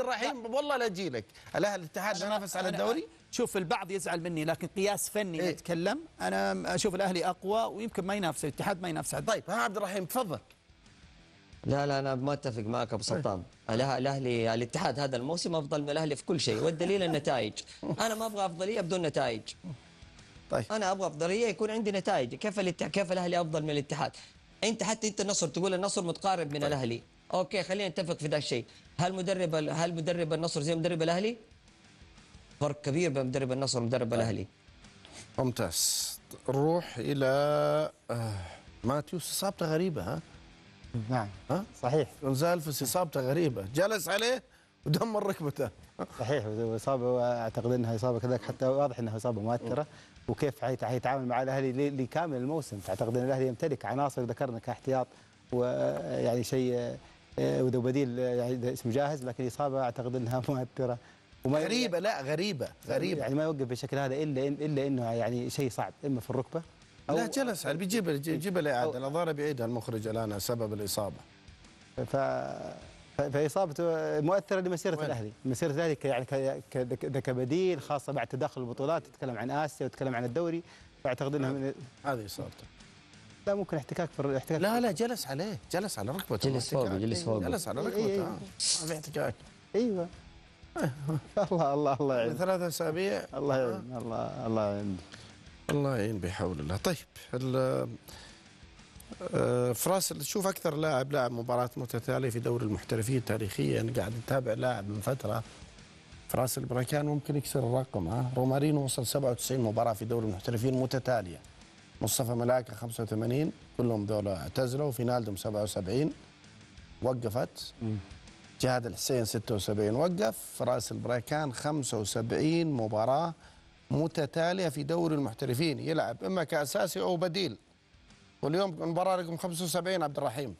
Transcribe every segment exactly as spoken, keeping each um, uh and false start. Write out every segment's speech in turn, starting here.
الرحيم والله لا اجي لك. الاهلي الاتحاد ينافس على الدوري. شوف البعض يزعل مني لكن قياس فني إيه؟ نتكلم انا اشوف الاهلي اقوى ويمكن ما ينافس الاتحاد ما ينافس على الدوري. طيب ها عبد الرحيم تفضل. لا لا انا ما اتفق معك ابو سلطان. الاهلي الاتحاد هذا الموسم افضل من الاهلي في كل شيء، والدليل النتائج. انا ما ابغى افضليه بدون نتائج. طيب انا ابغى افضليه يكون عندي نتائج. كيف الاتحاد كيف الاهلي افضل من الاتحاد؟ انت حتى انت النصر تقول النصر متقارب من طيب. الاهلي، اوكي خلينا نتفق في ذا الشيء. هل مدرب هل مدرب النصر زي مدرب الاهلي؟ فرق كبير بين مدرب النصر ومدرب طيب. الاهلي. ممتاز. نروح الى آه ماتيوس، اصابته غريبه ها؟ نعم ها؟ صحيح. جونزالفيس اصابته غريبه، جلس عليه ودمر ركبته. صحيح، واصابه اعتقد انها اصابه كذلك، حتى واضح انها اصابه مؤثره. وكيف حيتعامل مع الاهلي لكامل الموسم؟ اعتقد ان الاهلي يمتلك عناصر ذكرنا كاحتياط ويعني شيء وذو بديل يعني اسمه جاهز، لكن الاصابه اعتقد انها مؤثره وما غريبه. لا غريبه غريبه يعني ما يوقف بالشكل هذا الا إن الا انه يعني شيء صعب، اما في الركبه أو لا جلس على بيجيب بيجيب الاعاده. الاظهر بيعيدها المخرج الان سبب الاصابه. ف فاصابته مؤثره لمسيره وين؟ الاهلي، مسيره الاهلي يعني كبديل، خاصه بعد تداخل البطولات، تتكلم عن اسيا وتتكلم عن الدوري، فاعتقد انها من هذه اصابته. لا ممكن احتكاك في الاحتكاك. لا لا جلس عليه، جلس على ركبته. جلس فوق جلس فوق جلس على ركبته. إيه ما في احتكاك. ايوه الله الله الله يعين. ثلاث اسابيع. الله يعين الله الله يعين الله يعين بحول الله. طيب فراس شوف اكثر لاعب لاعب مباراه متتاليه في دوري المحترفين تاريخيا، يعني قاعد نتابع لاعب من فتره. فراس البركان ممكن يكسر الرقم. ها رومارينو وصل سبعة وتسعين مباراه في دوري المحترفين متتاليه. مصطفى ملاكه خمسة وثمانين، كلهم ذولا اعتزلوا. فينالدوم سبعة وسبعين وقفت. جهاد الحسين ستة وسبعين وقف. فراس البركان خمسة وسبعين مباراه متتاليه في دوري المحترفين، يلعب اما كاساسي او بديل. واليوم المباراه رقم خمسة وسبعين عبد الرحيم.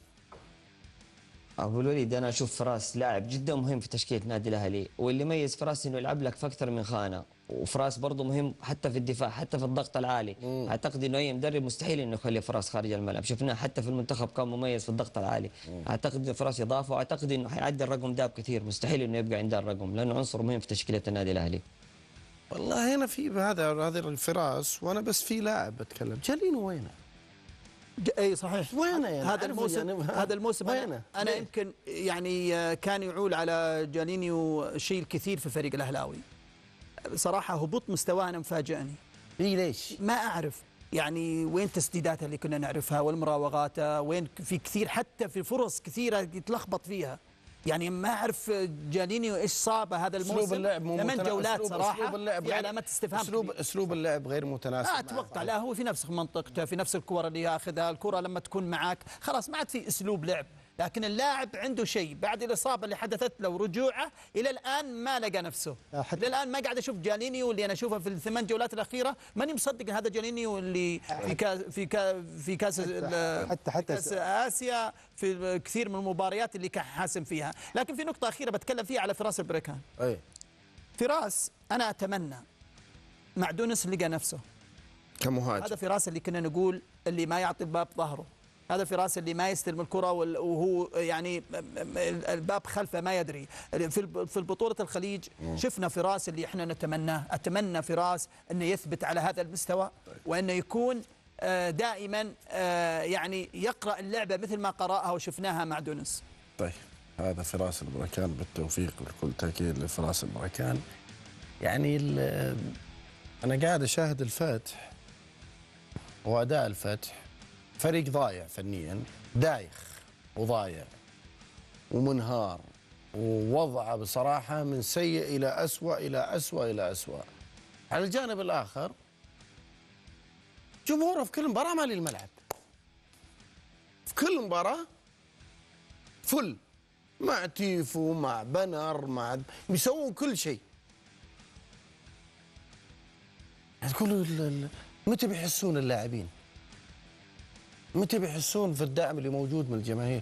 ابو الوليد انا اشوف فراس لاعب جدا مهم في تشكيله نادي الاهلي، واللي يميز فراس انه يلعب لك في اكثر من خانه، وفراس برضه مهم حتى في الدفاع حتى في الضغط العالي. مم. اعتقد انه اي مدرب مستحيل انه يخلي فراس خارج الملعب، شفناه حتى في المنتخب كان مميز في الضغط العالي. مم. اعتقد انه فراس اضافه، واعتقد انه حيعدي الرقم داب كثير، مستحيل انه يبقى عنده الرقم لانه عنصر مهم في تشكيله النادي الاهلي. والله هنا في هذا هذا الفراس، وانا بس في لاعب بتكلم. جالينو وينه؟ اي صحيح وينه يعني هذا الموسم يعني هذا الموسم وينه؟ انا يمكن يعني كان يعول على جالينيو شيء الكثير في الفريق الاهلاوي. صراحه هبوط مستواه انا مفاجئني. اي ليش؟ ما اعرف يعني وين تسديداته اللي كنا نعرفها والمراوغات، وين في كثير حتى في فرص كثيره يتلخبط فيها. يعني ما اعرف جالينيو ايش صابه هذا الموسم. اسلوب اللعب مو ثمان جولات صراحه اسلوب اللعب في علامات استفهام. اسلوب اسلوب اللعب غير متناسب. ما اتوقع. لا هو في نفس منطقته، في نفس الكره اللي ياخذها. الكره لما تكون معك خلاص ما عاد في اسلوب لعب، لكن اللاعب عنده شيء بعد الاصابه اللي حدثت له ورجوعه الى الان ما لقى نفسه. الى الان ما قاعد اشوف جالينيو اللي انا اشوفه في الثمان جولات الاخيره. ماني مصدق هذا جالينيو اللي في كاس في كاس في كاس حتى حتى كاس اسيا في كثير من المباريات اللي كان حاسم فيها. لكن في نقطه اخيره بتكلم فيها على فراس البركان. اي فراس انا اتمنى مع دونس لقى نفسه كمهاجم. هذا فراس اللي كنا نقول اللي ما يعطي الباب ظهره، هذا فراس اللي ما يستلم الكرة وهو يعني الباب خلفه ما يدري. في في بطولة الخليج شفنا فراس اللي احنا نتمناه. اتمنى فراس انه يثبت على هذا المستوى، وانه يكون دائما يعني يقرأ اللعبة مثل ما قرأها وشفناها مع دونس. طيب هذا فراس البركان، بالتوفيق لكل تأكيد لفراس البركان. يعني انا قاعد اشاهد الفتح واداء الفتح، فريق ضايع فنيا، دايخ وضايع ومنهار، ووضعه بصراحة من سيء إلى أسوأ إلى أسوأ إلى أسوأ. على الجانب الآخر جمهوره في كل مباراة مالي الملعب، في كل مباراة فل، مع تيفو مع بنر مع بيسوون كل شيء. تقول متى بيحسون اللاعبين؟ متى بيحسون في الدعم اللي موجود من الجماهير؟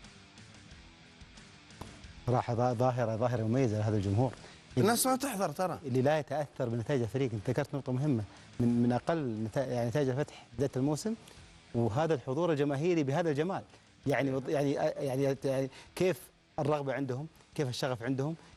صراحة ظاهرة ظاهرة مميزة لهذا الجمهور. الناس ما تحضر ترى. اللي لا يتأثر بنتائج الفريق. انت ذكرت نقطة مهمة، من من أقل يعني نتائج الفتح بداية الموسم، وهذا الحضور الجماهيري بهذا الجمال. يعني يعني يعني, يعني كيف الرغبة عندهم، كيف الشغف عندهم،